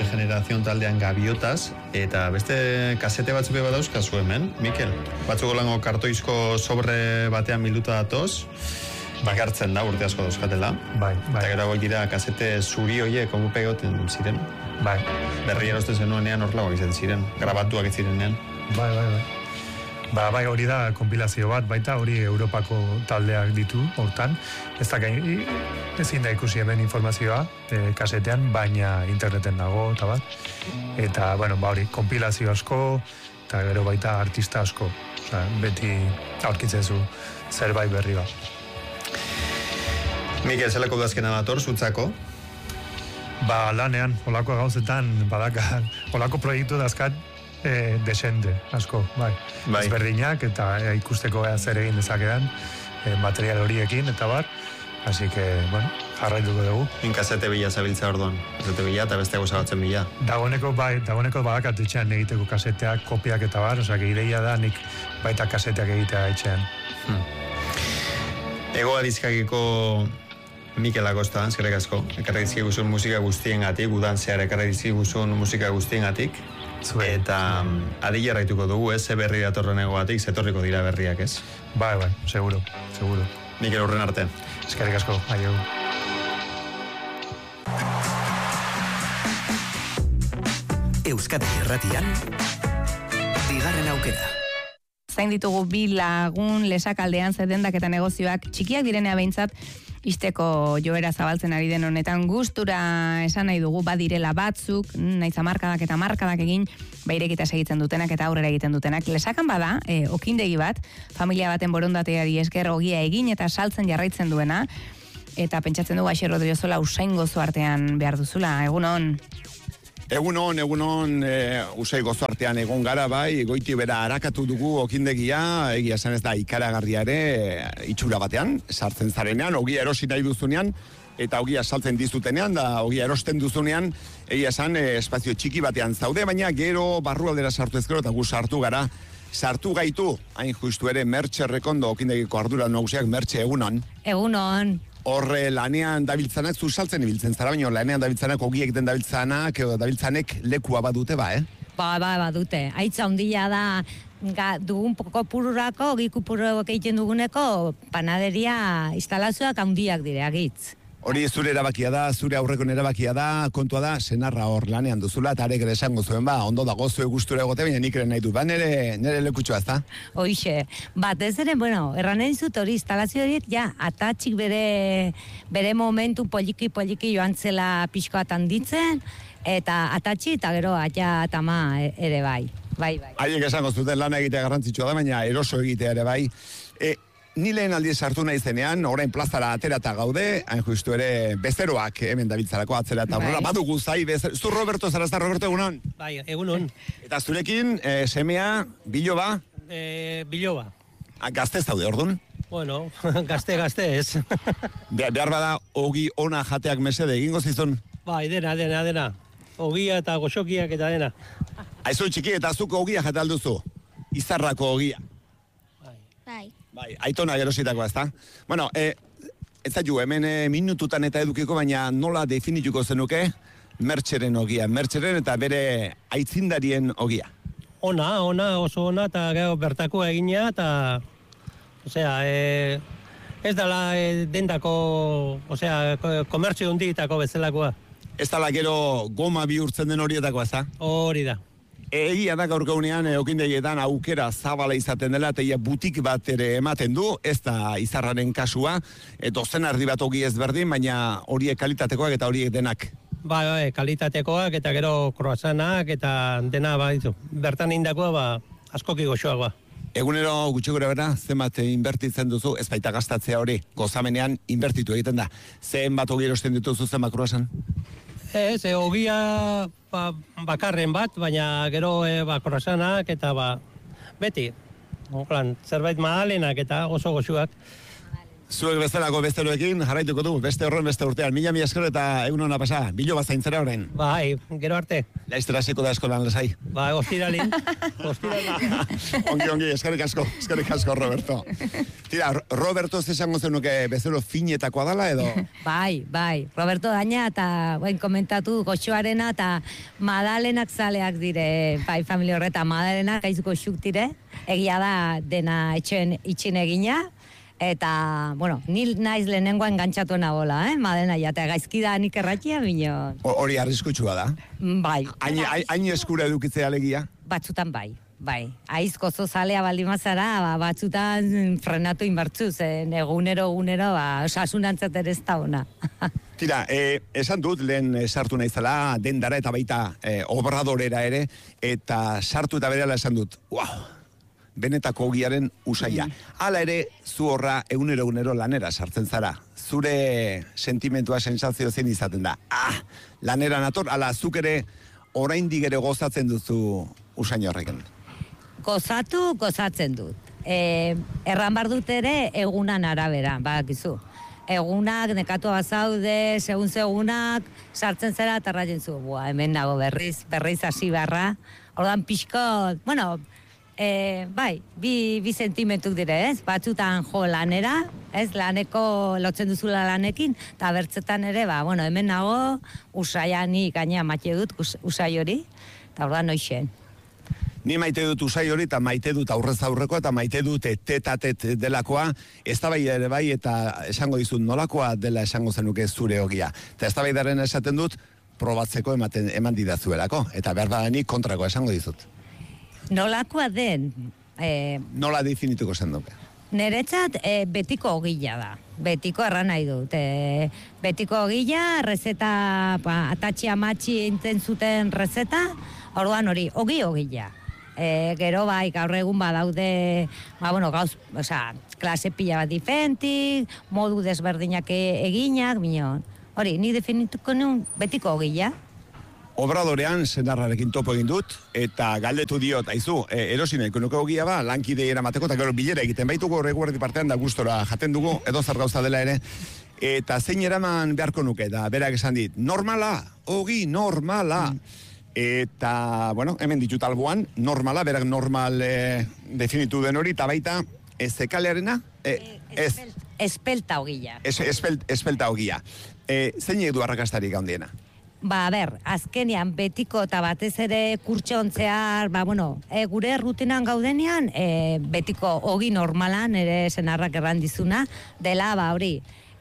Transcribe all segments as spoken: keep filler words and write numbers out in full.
generación taldean Gaviotas, eta beste kasete batzuk eba dauzkazu hemen, Mikel? Batzuk lango kartoizko sobre batean bilduta datoz, bakartzen da urte asko dauzkatela. Bai, bai. Eta gero dira kasete zuri horiek ongupe egoten ziren. Bai. Berri erosten zenuenean horlagoak izan ziren, grabatuak zirenean. Bai, bai, bai. Ba, bai, hori da konpilazio bat, baita hori Europako taldeak ditu, hortan. Ez da, ezin da ikusi hemen informazioa, e, kasetean, baina interneten dago, eta bat. Eta, bueno, ba, hori, konpilazio asko, eta gero baita artista asko. Osa, beti aurkitzen zu zerbait berri bat. Mikel, zelako dazkena dator, zutzako? Ba, lanean, olako gauzetan, badaka, olako proiektu dazkat, E, desende, asko, bai. bai. Ezberdinak, eta e, ikusteko ea zer egin dezakedan, e, material horiekin, eta bar, así que, bueno, jarraituko dugu. Inkazete bila zabiltza orduan, kasete bila eta beste gozabatzen bila. Dagoneko, bai, dagoneko badakat etxean egiteko kaseteak, kopiak eta bar, osea, ideia da nik baita kaseteak egitea etxean. Hmm. Ego adizkagiko Mikel Agosta, eskerrik asko, ekarri dizkiguzun musika guztiengatik, udan zehar ekarri dizkiguzun musika guztiengatik. Zue. Eta um, adi jarraituko dugu, ez, ze berri datorren egoatik, zetorriko dira berriak, ez? Bai, bai, seguro, seguro. Mikel, urren arte. Eskerrik asko, aio. Euskadi Irratian, bigarren aukera. Zain ditugu bi lagun lesakaldean zedendak eta negozioak txikiak direnea behintzat, isteko joera zabaltzen ari den honetan gustura esan nahi dugu badirela batzuk, naiz markadak eta markadak egin, bairekita segitzen dutenak eta aurrera egiten dutenak. Lesakan bada, e, okindegi bat, familia baten borondateari esker ogia egin eta saltzen jarraitzen duena, eta pentsatzen dugu Aixer Rodriozola usain gozo artean behar duzula, egunon. Egunon, egunon, e, usai gozo artean egon gara bai, goiti bera harakatu dugu okindegia, egia esan ez da ikaragarriare itxura batean, sartzen zarenean, ogia erosi nahi duzunean, eta ogia saltzen dizutenean, da ogia erosten duzunean, egia esan e, espazio txiki batean zaude, baina gero barrualdera sartu ezkero eta gu sartu gara, sartu gaitu, hain justu ere Mertxe Rekondo okindegiko ardura nagusiak. Mertxe, egunon. Egunon. Horre lanean dabiltzanak, zu saltzen ibiltzen zara, baina lanean dabiltzanak, ogiek den dabiltzanak, edo dabiltzanek lekua badute ba, eh? Ba, ba, badute. Aitza ondila da, ga, dugun poko pururako, ogiku pururako egiten duguneko, panaderia instalazioak handiak dire, agitz. Hori zure erabakia da, zure aurreko erabakia da, kontua da, senarra hor lanean duzula, eta arek ere esango zuen, ba, ondo dago zue gustura egote, baina nik ere nahi du, ba, nere, nere lekutxoa ez da? Hoixe, bat ez ere, bueno, erran dizut hori, instalazio horiek, ja, atatxik bere, bere momentu poliki-poliki joan zela pixkoat handitzen, eta atatxi eta gero aia atama ere bai, bai, bai. Haiek esango zuten lana egitea garrantzitsua da, baina eroso egitea ere bai. E, Ni lehen aldiz sartu nahi zenean, orain plazara atera eta gaude, hain justu ere bezeroak hemen dabiltzarako atzera eta horrela, badugu zai, bezer... Zu Roberto, zarazta Roberto, egunon? Bai, egunon. Eta zurekin, e, semea, biloba? E, biloba. Gazte zaude, ordun? Bueno, gazte, gazte ez. Be, behar bada, ogi ona jateak mesede, egingo zizun? Bai, dena, dena, dena. Ogia eta goxokiak eta dena. Aizu txiki, eta zuko ogia jate alduzu? Izarrako ogia? Bai. Bai, aitona gerositakoa, ez da? Bueno, e, ez da ju, hemen e, minututan eta edukiko, baina nola definituko zenuke Mertxeren ogia, Mertxeren eta bere aitzindarien ogia? Ona, ona, oso ona, eta gero bertako egina, eta, osea, e, ez dala e, dendako, osea, komertzio hundietako bezalakoa. Ez dala gero goma bihurtzen den horietakoa, ez da? Hori da. Egia da gaur gaunean okindegietan aukera zabala izaten dela eta ia butik bat ere ematen du, ez da izarraren kasua, e, dozen ardi bat ogi ezberdin, baina horiek kalitatekoak eta horiek denak. Bai, bai, kalitatekoak eta gero kroasanak eta dena, bai, bertan indakoa, ba, askoki goxoak, ba. Egunero gutxi gora bera, zenbat inbertitzen duzu, ez baita gastatzea hori, gozamenean inbertitu egiten da. Zenbat ogi erosten dituzu zenbat kroasan? Ez, e, ogia ba, bakarren bat, baina gero e, ba, kroasanak eta ba, beti, plan, zerbait madalenak eta oso goxuak. Zuek bestelako besteroekin jarraituko du, beste horren beste urtean. Mila mi esker eta egun hona pasa. Bilo bat zaintzera horren. Bai, gero arte. Laiztera ziko da eskolan lasai. Bai, ostiralin. Ostiralin. ongi, ongi, eskerrik asko, eskerrik asko, Roberto. Tira, Roberto ez esango zenuke bezero finetakoa dala edo? Bai, bai. Roberto daina eta buen komentatu goxoarena eta Madalenak zaleak dire, bai, familia horreta Madalenak aizuko xuk dire. Egia da dena etxen itxin egina. Eta, bueno, nil naiz lehenengoa engantzatu nagola, eh? Madena jatea gaizki da nik erratia, bino. Hori arriskutsua da? Bai. Hain eskura edukitzea alegia? Batzutan bai, bai. Aiz gozo zalea baldimazara, ba, batzutan frenatu inbartzu, zen egunero, egunero, ba, osasunantzat ere ez da ona. Tira, eh, esan dut, lehen eh, sartu naizela, dendara eta baita eh, obradorera ere, eta sartu eta berehala esan dut, wow, benetako ogiaren usaia. Hala ere, zu horra egunero egunero lanera sartzen zara. Zure sentimentua, sensazio zein izaten da. Ah, lanera nator, ala zuk ere oraindik ere gozatzen duzu usain horrekin. Gozatu, gozatzen dut. E, erran bar dut ere egunan arabera, badakizu. Egunak, nekatu bazaude, segun segunak, sartzen zera eta raien zu. Bua, hemen nago berriz, berriz hasi barra. Ordan pixko, bueno, E, bai, bi, bi sentimentuk dire, ez? Batzutan jo lanera, ez? Laneko lotzen duzula lanekin, eta bertzetan ere, ba, bueno, hemen nago, usaia ni gaina maite dut us, usai hori, eta orda noixen. Ni maite dut usai hori, eta maite dut aurrez aurrekoa, eta maite dut tetatet delakoa, ez da bai ere bai, eta esango dizut nolakoa dela esango zenuke zure ogia. Eta ez da bai daren esaten dut, probatzeko ematen, eman didazuelako, eta behar da nik kontrako esango dizut. Nolakoa den... E, Nola definituko zen duke? Neretzat e, betiko ogila da. Betiko erran nahi dut. E, betiko ogila, rezeta, ba, atatxi amatxi enten zuten rezeta, orduan hori, ogi ogila. E, gero bai, gaur egun badaude, ba, bueno, gauz, oza, klase pila bat diferentik, modu desberdinak eginak, minon. Hori, nik definituko nuen betiko ogila. Obradorean senarrarekin topo egin dut, eta galdetu diot, aizu, e, erosi nahiko nuke ogia ba, lankidei eramateko, eta gero bilera egiten baitugu horreguerdi partean da gustora jaten dugu, edo zer gauza dela ere, eta zein eraman beharko nuke, da berak esan dit, normala, ogi, normala. Eta, bueno, hemen ditut alboan, normala, berak normal e, definitu den hori, eta baita, ezekalearena? E, ez, espelta ogila. Es, espelt, espelta ogia. E, zein edu arrakastarik handiena? Ba, ber, azkenean betiko eta batez ere kurtxontzear, ba, bueno, e, gure rutinan gaudenean, e, betiko ogi normalan, ere senarrak erran dizuna, dela, ba, hori,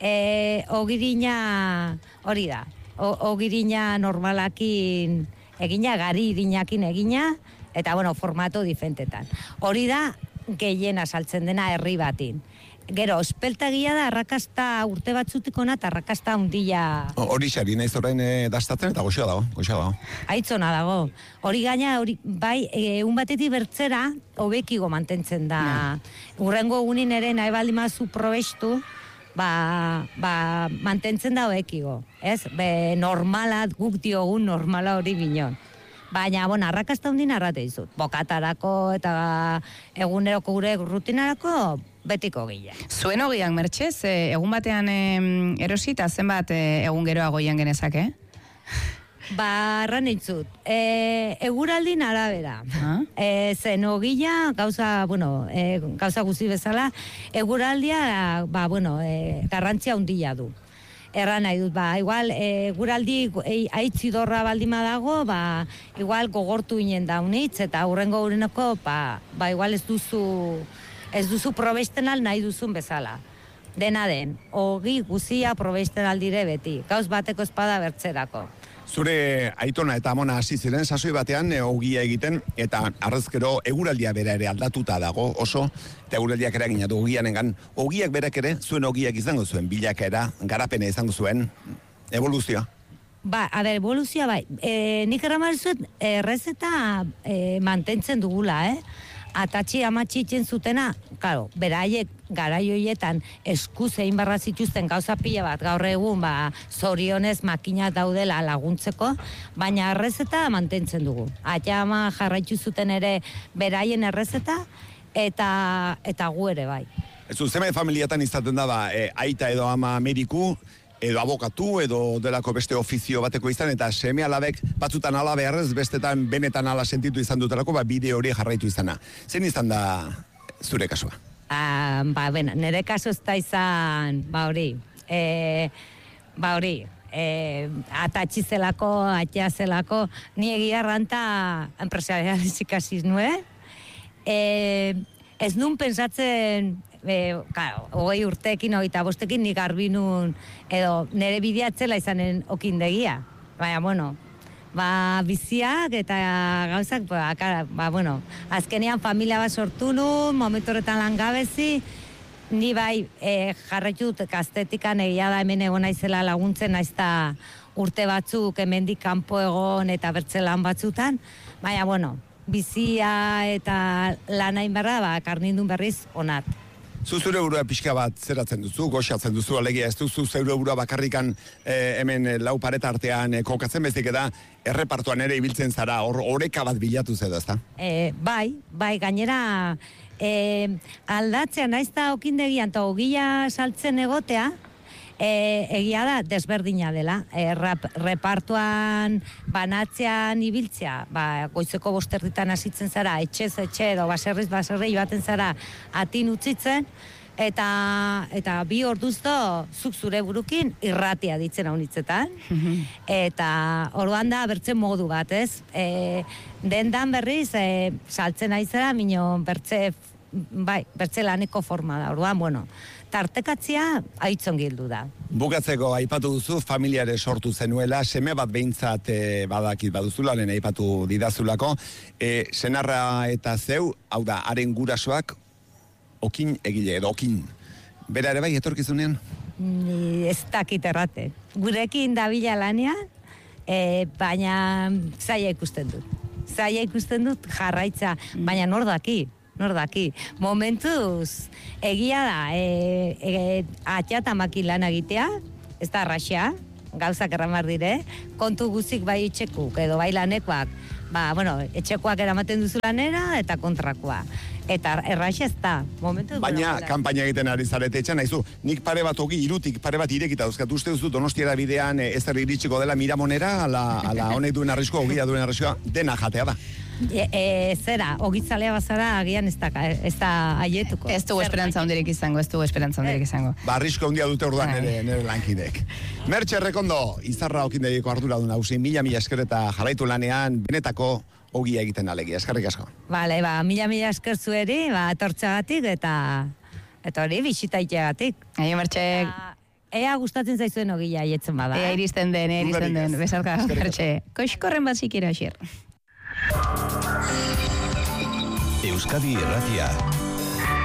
e, ogirina, hori da, o, ogirina normalakin egina, gari irinakin egina, eta, bueno, formato difentetan. Hori da, gehiena saltzen dena herri batin. Gero, espeltagia da, arrakasta urte batzutik ona, eta arrakasta hundila... Hori xari, nahiz orain e, dastatzen, eta goxoa dago, goxoa dago. Aitzona dago. Hori gaina, hori, bai, egun batetik bertzera, hobekigo mantentzen da. Urrengo egunin ere, nahi baldimazu probestu, ba, ba, mantentzen da hobekigo. Ez? Be, normalat, guk diogun normala hori binon. Baina, bueno, arrakasta hundin arrate dizut. Bokatarako eta eguneroko gure rutinarako, betiko gila. Zuen ogiak, Mertxez, egun batean erosi eta zenbat egun geroago goian genezake? Ba, arran eitzut. E, eguraldin arabera. Ah? E, zen ogila, gauza, bueno, e, gauza guzi bezala, eguraldia, ba, bueno, e, garrantzia handia du. Erran nahi dut, ba, igual, e, guraldi e, aitzidorra baldima dago, ba, igual gogortu inen daunitz, eta hurrengo ureneko, ba, ba, igual ez duzu, ez duzu probesten al nahi duzun bezala. Dena den, ogi guzia probesten aldire beti, gauz bateko espada bertzerako. Zure aitona eta amona hasi ziren sasoi batean e, ogia egiten, eta arrezkero eguraldia bera ere aldatuta dago oso, eta eguraldiak eragina du ogianengan. Ogiak berak ere, zuen ogiak izango zuen bilakaera, garapena izango zuen, evoluzioa. Ba, a ber, evoluzioa bai. E, nik erramar zuen, errezeta e, mantentzen dugula, eh? Atatxi amatxi itzen zutena, claro, beraiek garaioietan esku zein barra zituzten gauza pila bat, gaur egun, ba, zorionez makina daudela laguntzeko, baina errezeta mantentzen dugu. Atia ama jarraitzu zuten ere beraien errezeta, eta, eta gu ere bai. Ez du, zeme familiatan izaten da, ba, e, aita edo ama mediku, edo abokatu, edo delako beste ofizio bateko izan, eta seme alabek batzutan ala beharrez, bestetan benetan ala sentitu izan dutelako, ba, bide hori jarraitu izana. Zein izan da zure kasua? Ah, ba, bena, nire kasu ez da izan, ba hori, e, ba hori, e, atatxi zelako, atea zelako, ni egia ranta enpresarializ ikasiz nuen, e, ez nun pensatzen, E, claro, hogei urteekin, hogeita bostekin, nik garbinun, edo nire bideatzela izanen okindegia. Baina, bueno, ba, biziak eta gauzak, ba, ba, bueno, azkenean familia bat sortu nun, momentu horretan langabezi, ni bai e, jarraitu dut gaztetikan egia da hemen egon naizela laguntzen, naizta urte batzuk hemendik kanpo egon eta bertzelan batzutan, baina, bueno, bizia eta lanain berra, ba, karnindun berriz onat. Zu zure burua pixka bat zeratzen duzu, goxatzen duzu, alegia ez duzu zure burua bakarrikan eh, hemen eh, lau pareta artean eh, kokatzen bezik eta errepartuan ere ibiltzen zara, hor oreka bat bilatu zedo, ezta? E, bai, bai, gainera e, aldatzea naiz da okindegian eta ogia saltzen egotea, e, egia da desberdina dela. E, rap, repartuan banatzean ibiltzea, ba, goizeko bosterritan hasitzen zara, etxez etxe edo baserriz baserri joaten zara atin utzitzen, eta eta bi orduzto zuk zure burukin irratia ditzen haunitzetan. Eta orduan da bertzen modu bat, ez? E, dendan berriz, e, saltzen aizera, mino bertze, bai, bertze laneko forma da. Orduan, bueno, tartekatzia aitzon gildu da. Bukatzeko aipatu duzu, familiare sortu zenuela, seme bat behintzat e, badakit baduzula, lehen aipatu didazulako, e, senarra eta zeu, hau da, haren gurasoak, okin egile, edo okin. Bera ere bai, etorkizunean? Ni ez dakit errate. Gurekin dabila lanean, e, baina zaila ikusten dut. Zaila ikusten dut jarraitza, baina nor daki. Nor daki. Momentuz, egia da, e, e, atxatamakin lan egitea, ez da arraxea, gauzak erramar dire, kontu guzik bai etxekuk, edo bai lanekoak, ba, bueno, etxekoak eramaten duzu lanera, eta kontrakoa. Eta erraxa ez da, momentu... Baina, bueno, kanpaina egiten ari zarete etxan, nahizu, nik pare bat ogi, irutik pare bat irekita dauzkat, uste duzu Donostiara bidean e, ez iritsiko dela Miramonera, ala, ala honek duen arriskoa, ogia duen arriskoa, dena jatea da. E, e, zera, ogitzalea bazara agian ez da, ez da aietuko. Ez dugu esperantza hondirik izango, ez dugu esperantza hondirik izango. Ba, arrisko handia dute orduan nere, nere lankidek. Mertxe Errekondo, izarra okindegiko arduradun hausi, mila mila esker eta jarraitu lanean, benetako ogia egiten alegia, eskerrik asko. Bale, ba, mila mila esker zueri, ba, tortxagatik eta eta hori, bisitaiteagatik. Aio, Mertxe. Ea gustatzen zaizuen ogia aietzen bada. Ea iristen den, ea iristen den, bezalka, Mertxe. Koixkorren bat zikira, xer. Euskadi Irratia.